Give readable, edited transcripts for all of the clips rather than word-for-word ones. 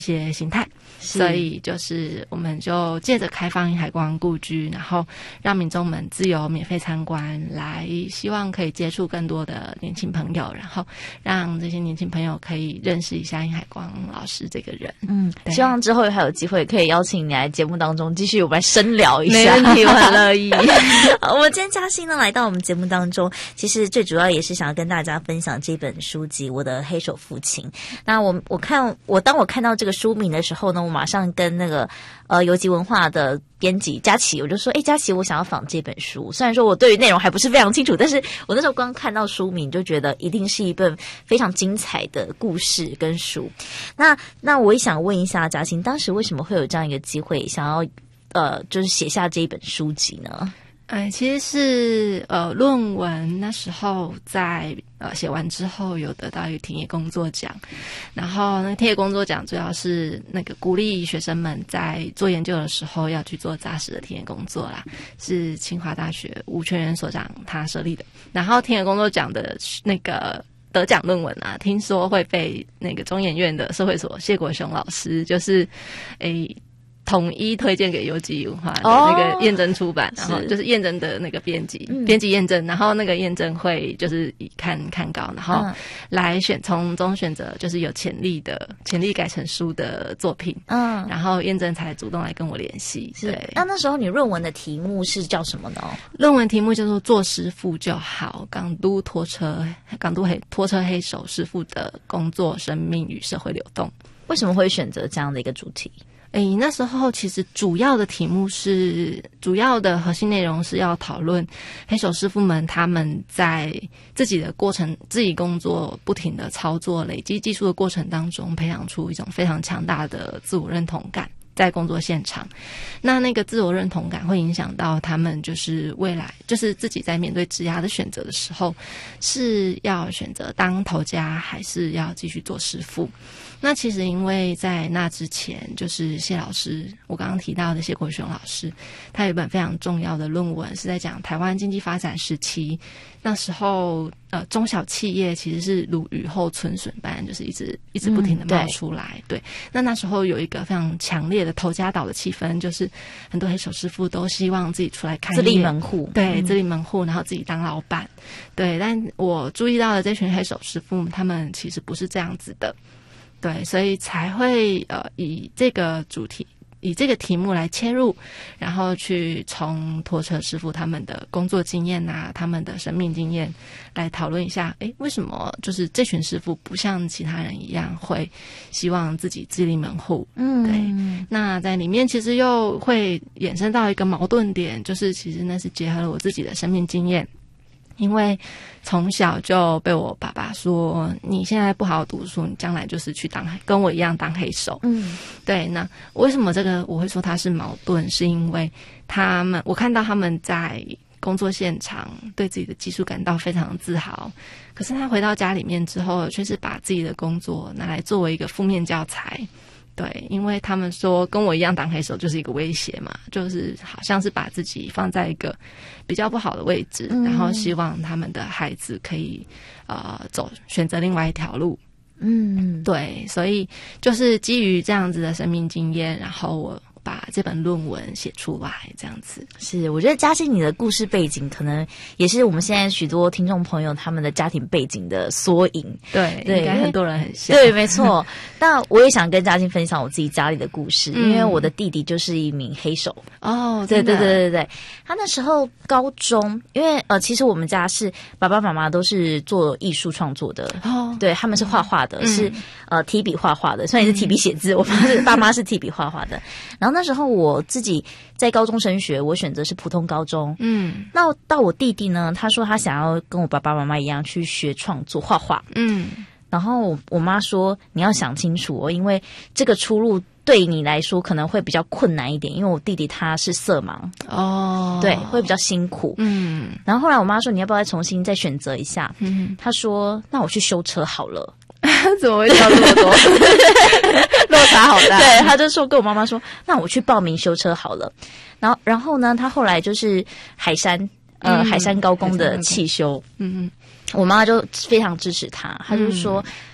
些形态，所以就是我们就借着开放海光故居，然后让民众们自由免费参观，来希望可以接触更多的年轻朋友，然后让这些年轻朋友可以认识一下殷海光老师这个人。 希望之后还有机会可以邀请你来节目当中继续我们来深聊一下。 没问题，我很乐意。 我们今天嘉欣呢来到我们节目当中，其实最主要也是想要跟大家分享这本书籍《我的黑手父亲》。那当我看到这个书名的时候呢，我马上跟那个游集文化的编辑佳琪，我就说佳琪，我想要访这本书。虽然说我对于内容还不是非常清楚，但是我那时候刚看到书名就觉得一定是一本非常精彩的故事跟书。那我也想问一下佳欣，当时为什么会有这样一个机会想要就是写下这一本书籍呢？ 其实是论文那时候在写完之后有得到一个田野工作奖，然后那个田野工作奖主要是那个鼓励学生们在做研究的时候要去做扎实的田野工作啦，是清华大学吴全元所长他设立的。然后田野工作奖的那个得奖论文啊，听说会被那个中研院的社会所谢国雄老师就是统一推荐给游集文化的那个验证出版，然后就是验证的那个编辑验证，然后那个验证会就是以看稿，然后来从中选择就是有潜力改成书的作品，然后验证才主动来跟我联系。对， 那时候你论文的题目是叫什么呢？ 论文题目叫做做师傅就好，港都拖车黑手师傅的工作、生命与社会流动。 为什么会选择这样的一个主题？ 那时候其实主要的核心内容是要讨论黑手师傅们他们在自己工作不停的操作累积技术的过程当中，培养出一种非常强大的自我认同感。在工作现场，那个自我认同感会影响到他们就是未来就是自己在面对职涯的选择的时候，是要选择当头家还是要继续做师傅。那其实因为在那之前，就是谢老师我刚刚提到的谢国雄老师，他有一本非常重要的论文是在讲台湾经济发展时期，那时候中小企业其实是如雨后春笋般，就是一直不停的冒出来。对，那时候有一个非常强烈的头家岛的气氛，就是很多黑手师傅都希望自己出来开业， 自立门户， 对，自立门户，然后自己当老板。对，但我注意到的这群黑手师傅，他们其实不是这样子的。对，所以才会以这个主题，以这个题目来切入，然后去从拖车师傅他们的工作经验啊，他们的生命经验来讨论一下，为什么就是这群师傅不像其他人一样会希望自己自立门户？对。那在里面其实又会衍生到一个矛盾点，就是其实那是结合了我自己的生命经验。因为从小就被我爸爸说，你现在不好好读书，你将来就是去跟我一样当黑手。对。那为什么我会说他是矛盾，是因为我看到他们在工作现场对自己的技术感到非常自豪，可是他回到家里面之后，却是把自己的工作拿来作为一个负面教材。对，因为他们说跟我一样当黑手就是一个威胁嘛，就是好像是把自己放在一个比较不好的位置，然后希望他们的孩子可以选择另外一条路。对，所以就是基于这样子的生命经验，然后我把这本论文写出来，这样子。 是，我觉得嘉欣你的故事背景可能也是我们现在许多听众朋友他们的家庭背景的缩影。 对，应该很多人很像。 对，没错。但我也想跟嘉欣分享我自己家里的故事，因为我的弟弟就是一名黑手。对，他那时候高中，因为其实我们家是爸爸妈妈都是做艺术创作的。对，他们是画画的，是提笔画画的，虽然也是提笔写字，我爸妈是提笔画画的。然后那时候我自己在高中升学，我选择是普通高中。那到我弟弟呢，他说他想要跟我爸爸妈妈一样去学创作画画。然后我妈说你要想清楚因为这个出路对你来说可能会比较困难一点，因为我弟弟他是色盲。对，会比较辛苦。然后后来我妈说你要不要再重新再选择一下？他说那我去修车好了。 怎么会差这么多？落差好大。 对，他就说跟我妈妈说，那我去报名修车好了。然后呢，他后来就是海山高工的汽修。我妈妈就非常支持他，她就说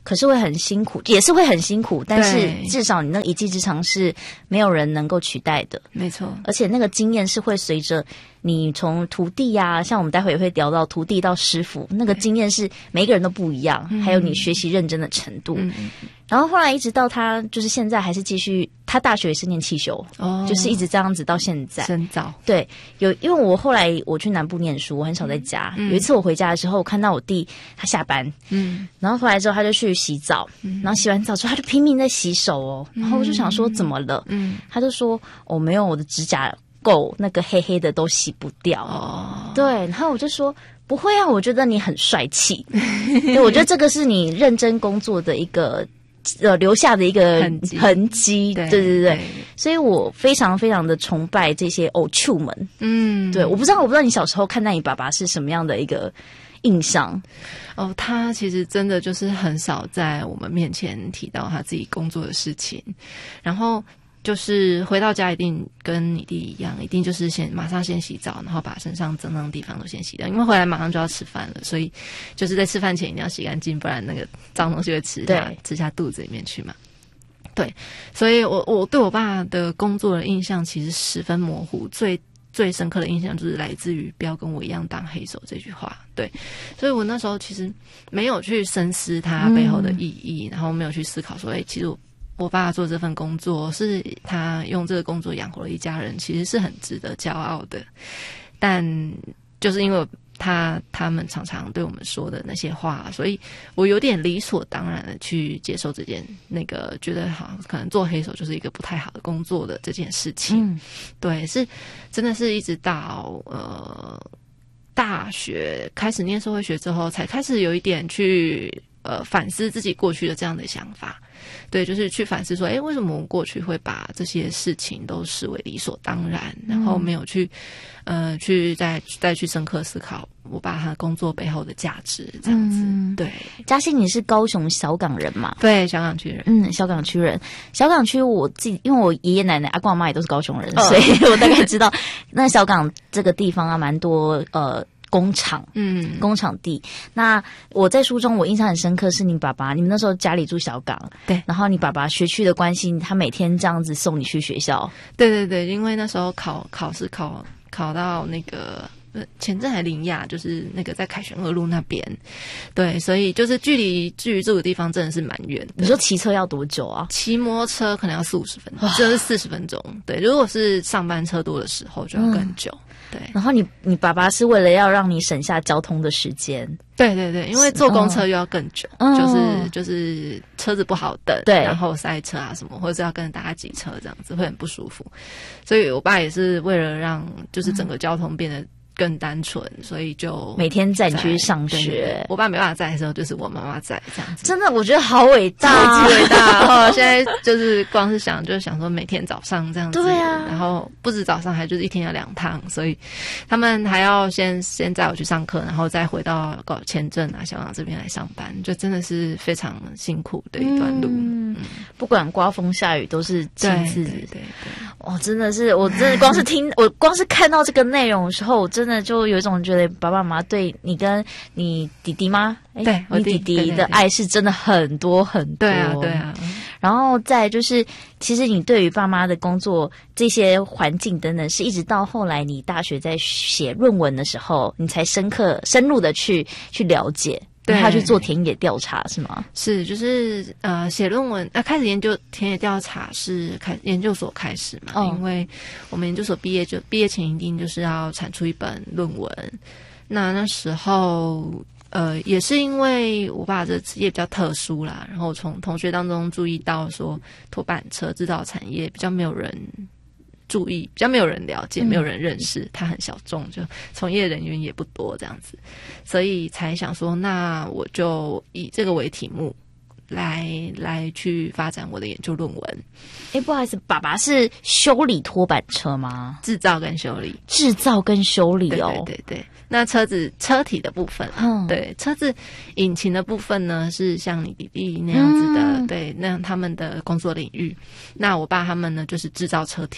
可是会很辛苦，也是会很辛苦，但是至少你那一技之长是没有人能够取代的。 没错， 而且那个经验是会随着你从徒弟啊，像我们待会也会聊到徒弟到师傅，那个经验是每一个人都不一样，还有你学习认真的程度。然后后来一直到他就是现在还是继续，他大学也是念汽修，就是一直这样子到现在。 深造。对， 因为我后来我去南部念书，我很少在家。有一次我回家的时候，我看到我弟他下班，然后回来之后他就去洗澡，然后洗完澡之后他就拼命在洗手哦，然后我就想说怎么了？他就说没有，我的指甲垢那个黑黑的都洗不掉。对，然后我就说不会啊，我觉得你很帅气。对，我觉得这个是你认真工作的一个留下的一个痕迹。对，所以我非常非常的崇拜这些偶像们。对，我不知道你小时候看待你爸爸是什么样的一个印象？ 他其实真的就是很少在我们面前提到他自己工作的事情，然后就是回到家一定跟你弟一样，一定就是马上先洗澡，然后把身上脏脏的地方都先洗掉，因为回来马上就要吃饭了，所以就是在吃饭前一定要洗干净，不然那个脏东西会吃下肚子里面去嘛。对，所以我对我爸的工作的印象其实十分模糊，最深刻的印象就是来自于不要跟我一样当黑手这句话。对，所以我那时候其实没有去深思它背后的意义，然后没有去思考说其实我爸做这份工作是他用这个工作养活了一家人，其实是很值得骄傲的。但就是因为他们常常对我们说的那些话，所以我有点理所当然的去接受这件觉得好像可能做黑手就是一个不太好的工作的这件事情。对，是真的是一直到大学开始念社会学之后，才开始有一点去反思自己过去的这样的想法。对，就是去反思说为什么我们过去会把这些事情都视为理所当然，然后没有去再去深刻思考我把他工作背后的价值这样子。对， 嘉欣你是高雄小港人嘛？ 对，小港区人。 小港区人。小港区我自己因为我爷爷奶奶阿公阿妈也都是高雄人，所以我大概知道那小港这个地方啊蛮多工厂，工厂地。那我在书中我印象很深刻是你爸爸，你们那时候家里住小港，对，然后你爸爸学区的关系，他每天这样子送你去学校。对， 因为那时候考试考到那个前镇还林亚，就是那个在凯旋二路那边。对，所以就是距离住的地方真的是蛮远的。 你说骑车要多久啊？ 骑摩托车可能要40-50分钟，就是40分钟。对，如果是上班车多的时候就要更久。对， 然后你爸爸是为了要让你省下交通的时间。 对，因为坐公车又要更久，就是车子不好等，对，然后塞车啊什么，或者是要跟大家挤车这样子会很不舒服。所以我爸也是为了让就是整个交通变得更单纯，所以就每天载你去上学。 我爸没办法载的时候，就是我妈妈载这样子。 真的，我觉得好伟大， 超级伟大。然后现在就是光是想说每天早上这样子， 对啊， 然后不止早上，还就是一天要2趟，所以他们还要先载我去上课，然后再回到前镇啊、小港这边来上班，就真的是非常辛苦的一段路。 不管刮风下雨都是亲自。 对。 真的是，我真的光是我光是看到这个内容的时候，我真的就有一种觉得爸爸妈妈对你跟你弟弟吗？ 对， 你弟弟的爱是真的很多很多。 对啊。 然后再就是，其实你对于爸妈的工作这些环境等等，是一直到后来你大学在写论文的时候，你才深入的去了解。对，他去做田野调查是吗？ 是，就是写论文开始研究田野调查是研究所开始嘛，因为我们研究所毕业前一定就是要产出一本论文。那时候也是因为我爸这职业比较特殊啦，然后从同学当中注意到说拖板车制造产业比较没有人注意，比较没有人了解，没有人认识，它很小众，就从业人员也不多这样子，所以才想说那我就以这个为题目来去发展我的研究论文。 不好意思，爸爸是修理拖板车吗？ 制造跟修理哦。 对。那车体的部分，对，车子引擎的部分呢，是像你弟弟那样子的，对，那样他们的工作领域。那我爸他们呢，就是制造车体。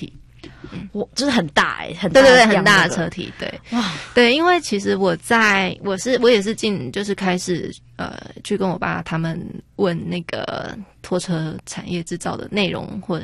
我就是很大很大对，很大的车体，对，哇，对，因为其实我也是就是开始去跟我爸他们问那个拖车产业制造的内容或者